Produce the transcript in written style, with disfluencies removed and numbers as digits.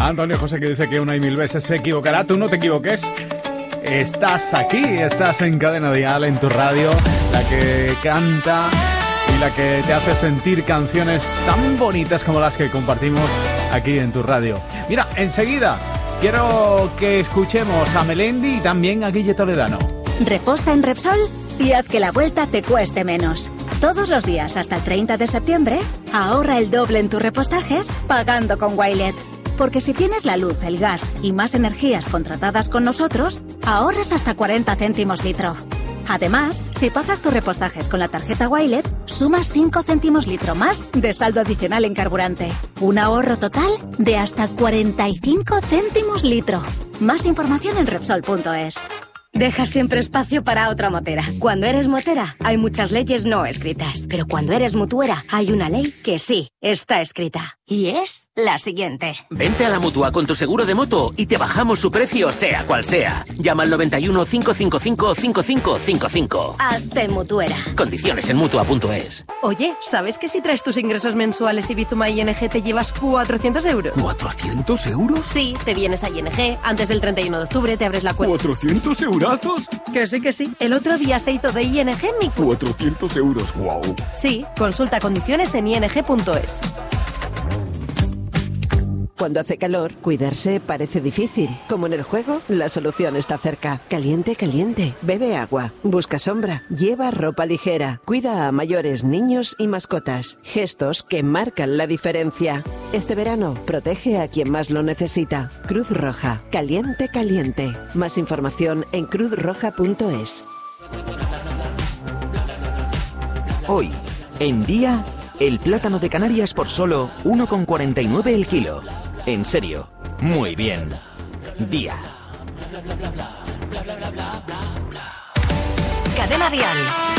Antonio José, que dice que una y mil veces se equivocará. Tú no te equivoques. Estás aquí, estás en Cadena Dial, en tu radio, la que canta y la que te hace sentir canciones tan bonitas como las que compartimos aquí en tu radio. Mira, enseguida quiero que escuchemos a Melendi y también a Guille Toledano. Reposta en Repsol y haz que la vuelta te cueste menos. Todos los días hasta el 30 de septiembre, ahorra el doble en tus repostajes pagando con Wilet. Porque si tienes la luz, el gas y más energías contratadas con nosotros, ahorras hasta 40 céntimos litro. Además, si pagas tus repostajes con la tarjeta Wilet, sumas 5 céntimos litro más de saldo adicional en carburante. Un ahorro total de hasta 45 céntimos litro. Más información en Repsol.es. Deja siempre espacio para otra motera. Cuando eres motera, hay muchas leyes no escritas. Pero cuando eres mutuera, hay una ley que sí está escrita. Y es la siguiente. Vente a la Mutua con tu seguro de moto y te bajamos su precio sea cual sea. Llama al 91 555 5555. Hazte mutuera. Condiciones en Mutua.es. Oye, ¿sabes que si traes tus ingresos mensuales y Bizuma ING te llevas 400 euros? ¿400 euros? Sí, te vienes a ING, antes del 31 de octubre te abres la cuenta. ¿400 eurazos? Que sí, que sí. El otro día se hizo de ING mi cuenta. 400 euros, wow. Sí, consulta condiciones en ing.es. Cuando hace calor, cuidarse parece difícil. Como en el juego, la solución está cerca. Caliente, caliente. Bebe agua. Busca sombra. Lleva ropa ligera. Cuida a mayores, niños y mascotas. Gestos que marcan la diferencia. Este verano, protege a quien más lo necesita. Cruz Roja. Caliente, caliente. Más información en cruzroja.es. Hoy, en Día, el plátano de Canarias por solo 1,49 el kilo. En serio, muy bien. Día. Cadena Dial.